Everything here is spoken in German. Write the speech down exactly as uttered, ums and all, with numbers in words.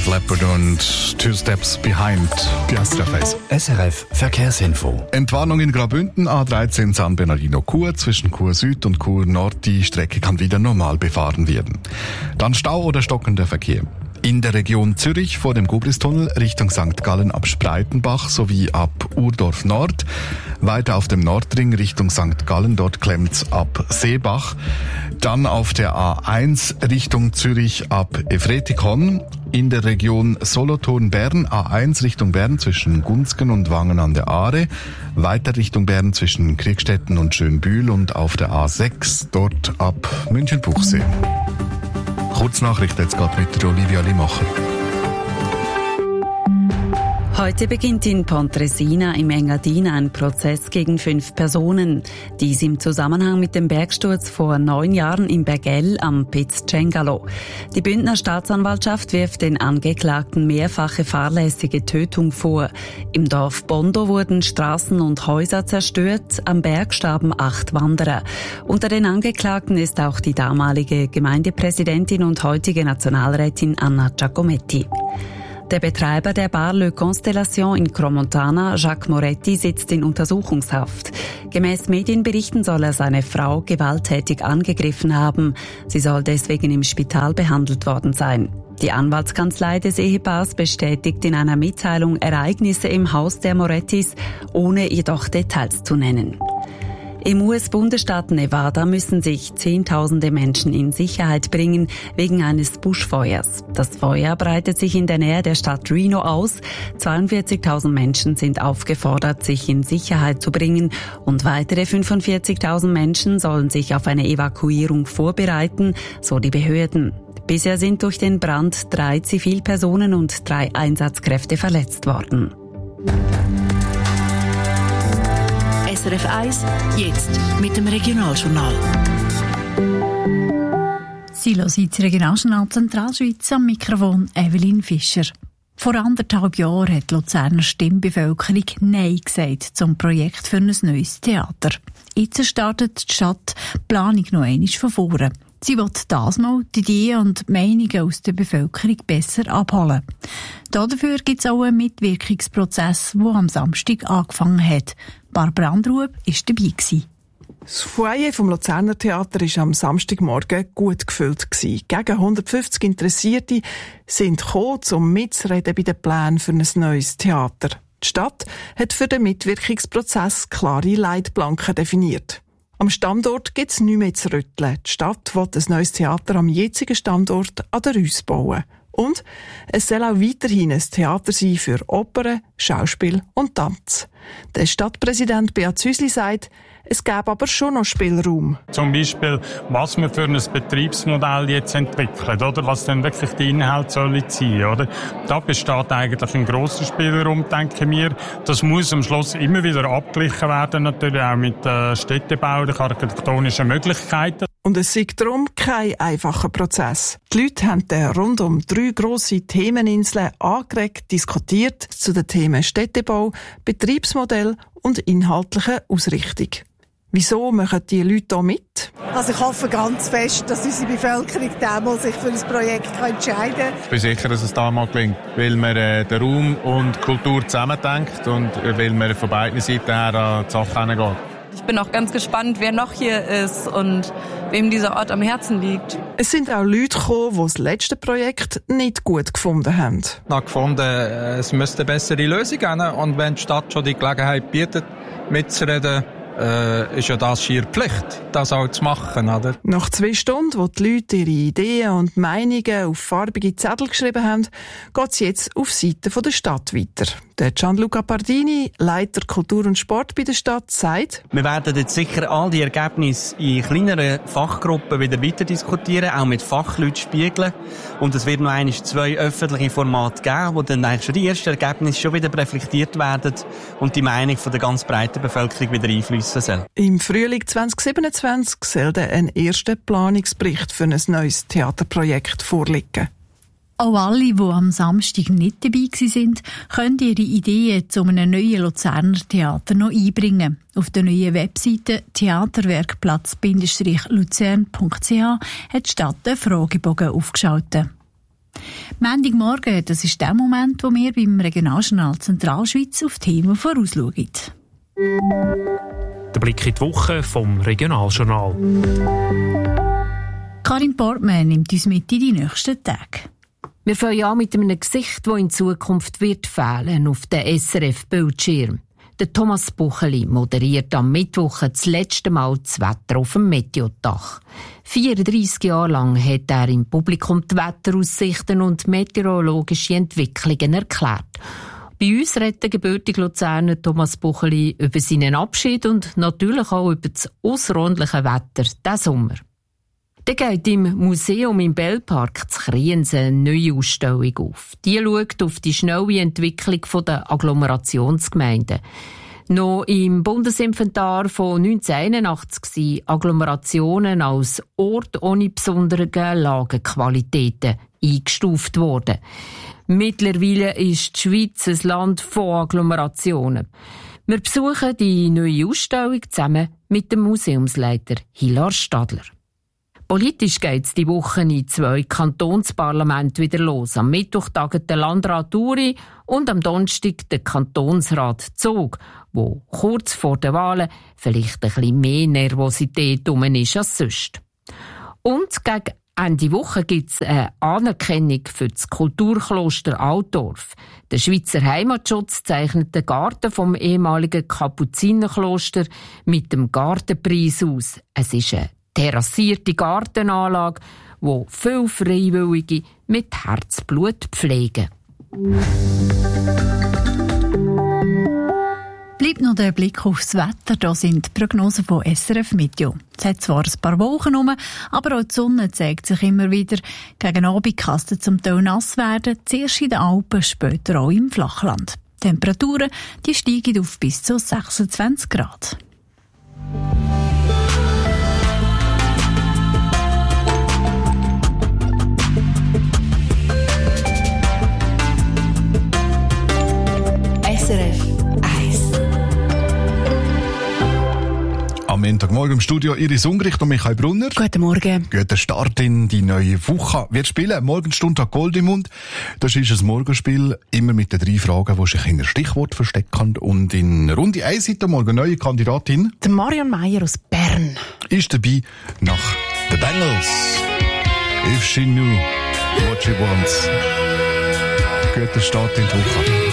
Def Leppard und Two Steps Behind bei S R F eins. S R F Verkehrsinfo. Entwarnung in Graubünden, A dreizehn San Bernardino-Chur, zwischen Chur Süd und Chur Nord. Die Strecke kann wieder normal befahren werden. Dann Stau oder stockender Verkehr. In der Region Zürich vor dem Gubristunnel Richtung Sankt Gallen ab Spreitenbach sowie ab Urdorf Nord. Weiter auf dem Nordring Richtung Sankt Gallen, dort klemmt's ab Seebach. Dann auf der A eins Richtung Zürich ab Efretikon. In der Region Solothurn-Bern A eins Richtung Bern zwischen Gunzgen und Wangen an der Aare. Weiter Richtung Bern zwischen Kriegstetten und Schönbühl und auf der A sechs dort ab München-Buchsee. Kurznachricht jetzt geht mit Olivia Limacher. Heute beginnt in Pontresina im Engadin ein Prozess gegen fünf Personen. Dies im Zusammenhang mit dem Bergsturz vor neun Jahren im Bergell am Piz Cengalo. Die Bündner Staatsanwaltschaft wirft den Angeklagten mehrfache fahrlässige Tötung vor. Im Dorf Bondo wurden Straßen und Häuser zerstört, am Berg starben acht Wanderer. Unter den Angeklagten ist auch die damalige Gemeindepräsidentin und heutige Nationalrätin Anna Giacometti. Der Betreiber der Bar Le Constellation in Cromontana, Jacques Moretti, sitzt in Untersuchungshaft. Gemäß Medienberichten soll er seine Frau gewalttätig angegriffen haben. Sie soll deswegen im Spital behandelt worden sein. Die Anwaltskanzlei des Ehepaars bestätigt in einer Mitteilung Ereignisse im Haus der Morettis, ohne jedoch Details zu nennen. Im U S-Bundesstaat Nevada müssen sich Zehntausende Menschen in Sicherheit bringen wegen eines Buschfeuers. Das Feuer breitet sich in der Nähe der Stadt Reno aus. zweiundvierzigtausend Menschen sind aufgefordert, sich in Sicherheit zu bringen und weitere fünfundvierzigtausend Menschen sollen sich auf eine Evakuierung vorbereiten, so die Behörden. Bisher sind durch den Brand drei Zivilpersonen und drei Einsatzkräfte verletzt worden. S R F eins, jetzt mit dem Regionaljournal. Sie hören das Regionaljournal Zentralschweiz, am Mikrofon Evelyn Fischer. Vor anderthalb Jahren hat die Luzerner Stimmbevölkerung Nein gesagt zum Projekt für ein neues Theater. Jetzt startet die Stadt die Planung noch einmal von vorne. Sie will das Mal die Ideen und Meinungen aus der Bevölkerung besser abholen. Dafür gibt es auch einen Mitwirkungsprozess, der am Samstag angefangen hat. Barbara Andrueb war dabei. Das Foyer vom Luzerner Theater war am Samstagmorgen gut gefüllt. Gegen hundertfünfzig Interessierte sind gekommen, um mitzureden bei den Plänen für ein neues Theater. Die Stadt hat für den Mitwirkungsprozess klare Leitplanken definiert. Am Standort gibt es nichts mehr zu rütteln. Die Stadt will ein neues Theater am jetzigen Standort an der Reuss bauen. Und es soll auch weiterhin ein Theater sein für Opern, Schauspiel und Tanz. Der Stadtpräsident Beat Züsli sagt, es gäbe aber schon noch Spielraum. Zum Beispiel, was man für ein Betriebsmodell jetzt entwickelt, oder was dann wirklich die Inhalte sollen sein, oder? Da besteht eigentlich ein grosser Spielraum, denke mir. Das muss am Schluss immer wieder abgeglichen werden, natürlich auch mit äh, städtebaulichen, architektonischen Möglichkeiten. Und es sei darum kein einfacher Prozess. Die Leute haben den rund um drei grosse Themeninseln angeregt diskutiert zu den Themen Städtebau, Betriebsmodell und inhaltliche Ausrichtung. Wieso machen die Leute hier mit? Also ich hoffe ganz fest, dass unsere Bevölkerung damals sich für ein Projekt entscheiden kann. Ich bin sicher, dass es damals gelingt, weil man äh, den Raum und die Kultur zusammendenkt und äh, weil man von beiden Seiten her an die Sache hingeht. Ich bin auch ganz gespannt, wer noch hier ist und wem dieser Ort am Herzen liegt. Es sind auch Leute gekommen, die das letzte Projekt nicht gut gefunden haben. Ich habe gefunden, es müsste eine bessere Lösung geben. Und wenn die Stadt schon die Gelegenheit bietet, mitzureden, äh, ist ja das schier Pflicht, das auch zu machen, oder? Nach zwei Stunden, wo die Leute ihre Ideen und Meinungen auf farbige Zettel geschrieben haben, geht es jetzt auf die Seite der Stadt weiter. Der Gianluca Pardini, Leiter Kultur und Sport bei der Stadt, sagt: Wir werden jetzt sicher all die Ergebnisse in kleineren Fachgruppen wieder weiter diskutieren, auch mit Fachleuten spiegeln. Und es wird noch einmal zwei öffentliche Formate geben, wo dann eigentlich schon die ersten Ergebnisse schon wieder reflektiert werden und die Meinung von der ganz breiten Bevölkerung wieder einfließen soll. Im Frühling zwanzig siebenundzwanzig soll dann ein erster Planungsbericht für ein neues Theaterprojekt vorliegen. Auch alle, die am Samstag nicht dabei waren, können ihre Ideen zu einem neuen Luzerner Theater noch einbringen. Auf der neuen Webseite theaterwerkplatz Luzern punkt c h hat die Stadt einen Fragebogen aufgeschaltet. Montagmorgen, das ist der Moment, wo wir beim Regionaljournal Zentralschweiz auf Themen vorausschauen. Der Blick in die Woche vom Regionaljournal. Karin Portmann nimmt uns mit in die nächsten Tage. Wir fangen an mit einem Gesicht, das in Zukunft wird fehlen auf den S R F-Bildschirm. Der Thomas Bucheli moderiert am Mittwoch das letzte Mal das Wetter auf dem Meteodach. vierunddreissig Jahre lang hat er im Publikum die Wetteraussichten und meteorologische Entwicklungen erklärt. Bei uns redet der gebürtige Luzerner Thomas Bucheli über seinen Abschied und natürlich auch über das ausserordentliche Wetter diesen Sommer. Dann geht im Museum im Bellpark zu Kriens eine neue Ausstellung auf. Die schaut auf die schnelle Entwicklung der Agglomerationsgemeinden. Noch im Bundesinventar von neunzehnhunderteinundachtzig waren Agglomerationen als Ort ohne besondere Lagenqualitäten eingestuft worden. Mittlerweile ist die Schweiz ein Land von Agglomerationen. Wir besuchen die neue Ausstellung zusammen mit dem Museumsleiter Hilar Stadler. Politisch geht es die Woche in zwei Kantonsparlamenten wieder los. Am Mittwoch tagen der Landrat Uri und am Donnerstag der Kantonsrat Zug, wo kurz vor den Wahlen vielleicht ein bisschen mehr Nervosität rum ist als sonst. Und gegen Ende Woche gibt es eine Anerkennung für das Kulturkloster Altdorf. Der Schweizer Heimatschutz zeichnet den Garten vom ehemaligen Kapuzinerkloster mit dem Gartenpreis aus. Es ist eine terrassierte Gartenanlage, wo viele Freiwillige mit Herzblut pflegen. Bleibt noch der Blick aufs Wetter. Da sind die Prognosen von S R F Meteo. Es hat zwar ein paar Wolken rum, aber auch die Sonne zeigt sich immer wieder. Gegen Abend kann es zum Teil nass werden, zuerst in den Alpen, später auch im Flachland. Die Temperaturen die steigen auf bis zu sechsundzwanzig Grad. S R F eins. Am Montagmorgen im Studio Iris Ungricht und Michael Brunner. Guten Morgen. Guter Start in die neue Woche. Wir spielen Morgenstunde an Gold im Mund. Das ist ein Morgenspiel, immer mit den drei Fragen, die sich in ein Stichwort verstecken. Und in Runde eins hat morgen eine neue Kandidatin. Der Marion Meyer aus Bern. Ist dabei nach The Bangles. If she knew what she wants. Guter Start in die Woche.